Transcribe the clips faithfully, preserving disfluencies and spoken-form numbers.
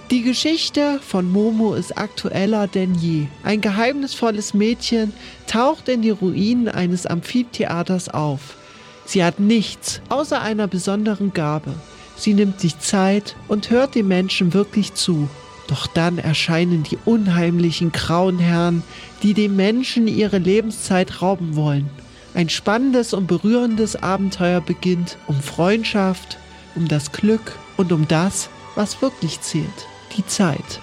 Die Geschichte von Momo ist aktueller denn je. Ein geheimnisvolles Mädchen taucht in die Ruinen eines Amphitheaters auf. Sie hat nichts außer einer besonderen Gabe. Sie nimmt sich Zeit und hört den Menschen wirklich zu. Doch dann erscheinen die unheimlichen grauen Herren, die den Menschen ihre Lebenszeit rauben wollen. Ein spannendes und berührendes Abenteuer beginnt um Freundschaft, um das Glück und um das, was wirklich zählt. Die Zeit.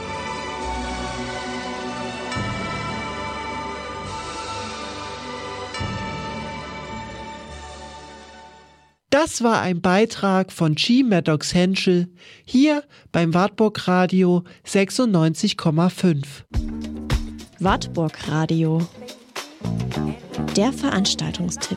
Das war ein Beitrag von G. Maddox Henschel hier beim Wartburg Radio sechsundneunzig Komma fünf. Wartburg Radio. Der Veranstaltungstipp.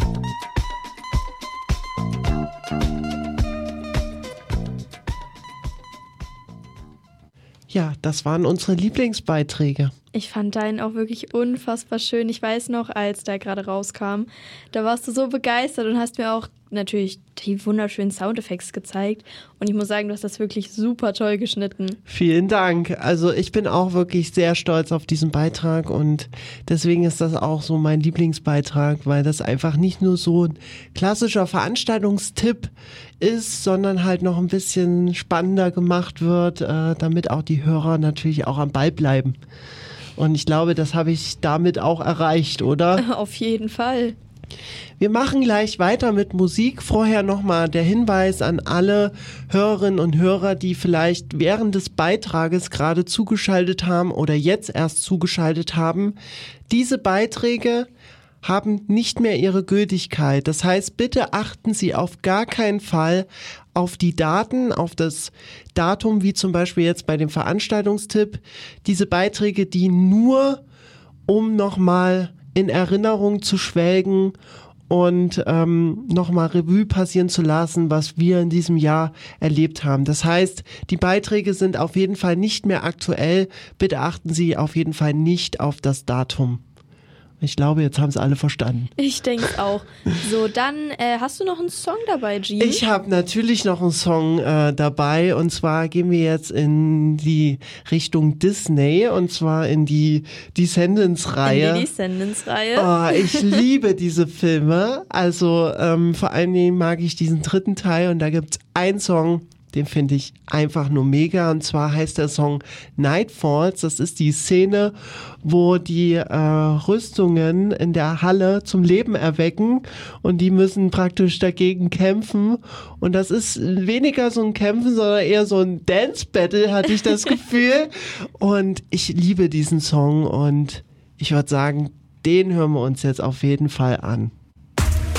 Ja, das waren unsere Lieblingsbeiträge. Ich fand deinen auch wirklich unfassbar schön. Ich weiß noch, als der gerade rauskam, da warst du so begeistert und hast mir auch natürlich die wunderschönen Soundeffekte gezeigt. Und ich muss sagen, du hast das wirklich super toll geschnitten. Vielen Dank. Also ich bin auch wirklich sehr stolz auf diesen Beitrag und deswegen ist das auch so mein Lieblingsbeitrag, weil das einfach nicht nur so ein klassischer Veranstaltungstipp ist, sondern halt noch ein bisschen spannender gemacht wird, äh, damit auch die Hörer natürlich auch am Ball bleiben. Und ich glaube, das habe ich damit auch erreicht, oder? Auf jeden Fall. Wir machen gleich weiter mit Musik. Vorher nochmal der Hinweis an alle Hörerinnen und Hörer, die vielleicht während des Beitrages gerade zugeschaltet haben oder jetzt erst zugeschaltet haben. Diese Beiträge haben nicht mehr ihre Gültigkeit. Das heißt, bitte achten Sie auf gar keinen Fall auf die Daten, auf das Datum, wie zum Beispiel jetzt bei dem Veranstaltungstipp. Diese Beiträge dienen nur, um nochmal in Erinnerung zu schwelgen und ähm, nochmal Revue passieren zu lassen, was wir in diesem Jahr erlebt haben. Das heißt, die Beiträge sind auf jeden Fall nicht mehr aktuell. Bitte achten Sie auf jeden Fall nicht auf das Datum. Ich glaube, jetzt haben es alle verstanden. Ich denke es auch. So, dann äh, hast du noch einen Song dabei, G? Ich habe natürlich noch einen Song äh, dabei und zwar gehen wir jetzt in die Richtung Disney und zwar in die Descendants-Reihe. In die Descendants-Reihe. Oh, ich liebe diese Filme. Also ähm, vor allen Dingen mag ich diesen dritten Teil und da gibt's einen Song, den finde ich einfach nur mega. Und zwar heißt der Song Night Falls. Das ist die Szene, wo die äh, Rüstungen in der Halle zum Leben erwecken und die müssen praktisch dagegen kämpfen. Und das ist weniger so ein Kämpfen, sondern eher so ein Dance-Battle, hatte ich das Gefühl. Und ich liebe diesen Song und ich würde sagen, den hören wir uns jetzt auf jeden Fall an.